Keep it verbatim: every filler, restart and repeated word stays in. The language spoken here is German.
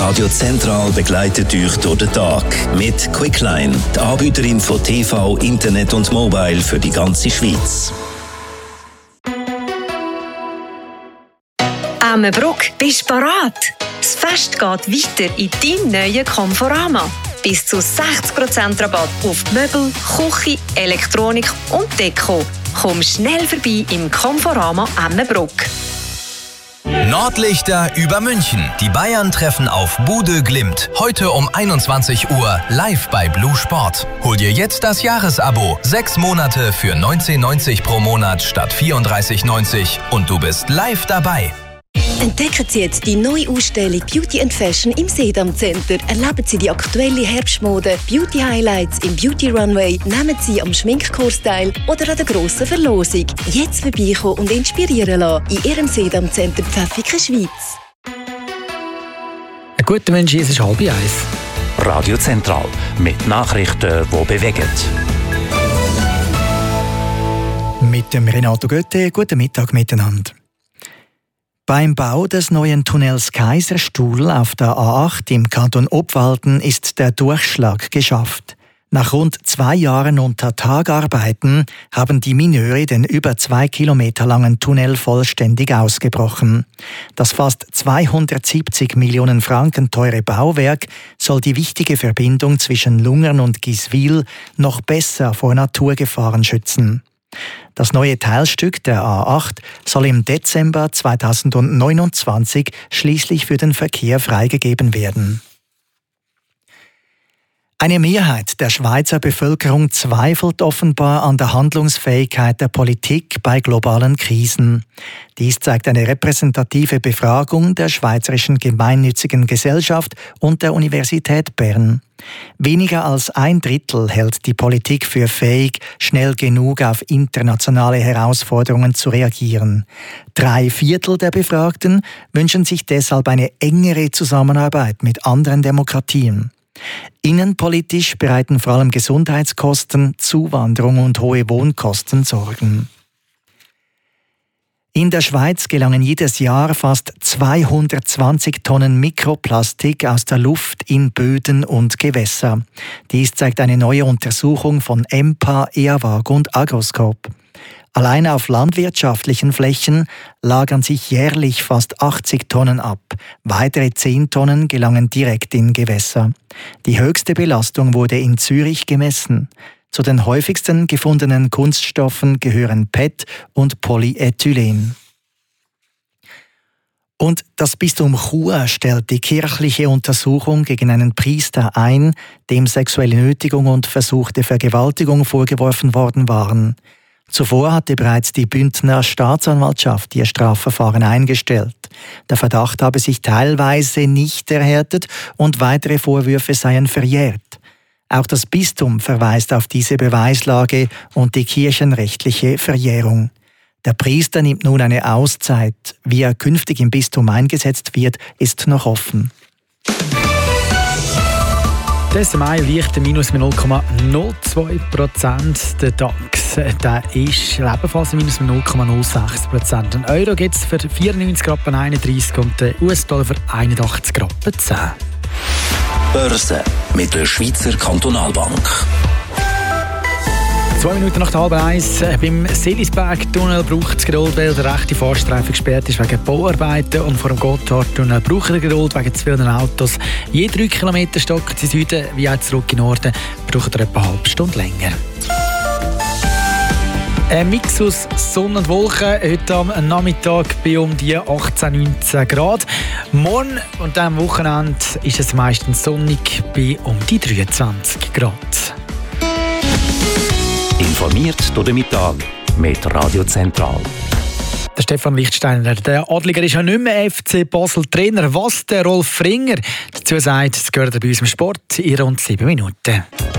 Radio Zentral begleitet euch durch den Tag mit Quickline, die Anbieterin von T V, Internet und Mobile für die ganze Schweiz. Ammenbruck, bist du bereit? Das Fest geht weiter in deinem neuen Conforama. Bis zu sechzig Prozent Rabatt auf Möbel, Küche, Elektronik und Deko. Komm schnell vorbei im Conforama Ammenbruck. Nordlichter über München. Die Bayern treffen auf Bude Glimt. Heute um einundzwanzig Uhr live bei Blue Sport. Hol dir jetzt das Jahresabo. Sechs Monate für neunzehn neunzig pro Monat statt vierunddreißig neunzig und du bist live dabei. Entdecken Sie jetzt die neue Ausstellung Beauty and Fashion im Sedam Center. Erleben Sie die aktuelle Herbstmode, Beauty Highlights im Beauty Runway, nehmen Sie am Schminkkurs teil oder an der grossen Verlosung. Jetzt vorbeikommen und inspirieren lassen in Ihrem Sedam Center Pfäffiken, Schweiz. Ein guter Mensch, es ist halb eins. Radio Zentral mit Nachrichten, die bewegen. Mit dem Renato Götte, guten Mittag miteinander. Beim Bau des neuen Tunnels Kaiserstuhl auf der A acht im Kanton Obwalden ist der Durchschlag geschafft. Nach rund zwei Jahren unter Tagarbeiten haben die Minöre den über zwei Kilometer langen Tunnel vollständig ausgebrochen. Das fast zweihundertsiebzig Millionen Franken teure Bauwerk soll die wichtige Verbindung zwischen Lungern und Giswil noch besser vor Naturgefahren schützen. Das neue Teilstück der A acht soll im Dezember zweitausendneunundzwanzig schließlich für den Verkehr freigegeben werden. Eine Mehrheit der Schweizer Bevölkerung zweifelt offenbar an der Handlungsfähigkeit der Politik bei globalen Krisen. Dies zeigt eine repräsentative Befragung der Schweizerischen Gemeinnützigen Gesellschaft und der Universität Bern. Weniger als ein Drittel hält die Politik für fähig, schnell genug auf internationale Herausforderungen zu reagieren. Drei Viertel der Befragten wünschen sich deshalb eine engere Zusammenarbeit mit anderen Demokratien. Innenpolitisch bereiten vor allem Gesundheitskosten, Zuwanderung und hohe Wohnkosten Sorgen. In der Schweiz gelangen jedes Jahr fast zweihundertzwanzig Tonnen Mikroplastik aus der Luft in Böden und Gewässer. Dies zeigt eine neue Untersuchung von E M P A, E A W A G und Agroscope. Allein auf landwirtschaftlichen Flächen lagern sich jährlich fast achtzig Tonnen ab. Weitere zehn Tonnen gelangen direkt in Gewässer. Die höchste Belastung wurde in Zürich gemessen. Zu den häufigsten gefundenen Kunststoffen gehören P E T und Polyethylen. Und das Bistum Chur stellt die kirchliche Untersuchung gegen einen Priester ein, dem sexuelle Nötigung und versuchte Vergewaltigung vorgeworfen worden waren. Zuvor hatte bereits die Bündner Staatsanwaltschaft ihr Strafverfahren eingestellt. Der Verdacht habe sich teilweise nicht erhärtet und weitere Vorwürfe seien verjährt. Auch das Bistum verweist auf diese Beweislage und die kirchenrechtliche Verjährung. Der Priester nimmt nun eine Auszeit. Wie er künftig im Bistum eingesetzt wird, ist noch offen. Der S M I leicht minus null Komma null zwei Prozent. Der DAX der ist ebenfalls minus null Komma null sechs Prozent. Ein Euro gibt es für vierundneunzig Rappen einunddreißig und den U S-Dollar für einundachtzig Rappen zehn. Börse mit der Schweizer Kantonalbank. Zwei Minuten nach der halb eins. Beim Seelisberg-Tunnel braucht es Geduld, weil der rechte Fahrstreifen gesperrt ist wegen Bauarbeiten. Und vor dem Gotthardtunnel braucht er Geduld wegen zu vielen Autos. Je drei Kilometer stocken sie Süden wie auch zurück in Norden, braucht er etwa eine halbe Stunde länger. Ein Mix aus Sonne und Wolken. Heute am Nachmittag bei um die achtzehn, neunzehn Grad. Morgen und am Wochenende ist es meistens sonnig bei um die dreiundzwanzig Grad. Informiert durch den Mittag mit Radio Zentral. Der Stefan Lichtsteiner, der Adliger, ist ja nicht mehr F C Basel-Trainer. Was der Rolf Fringer dazu sagt, das gehört bei uns im Sport in rund sieben Minuten.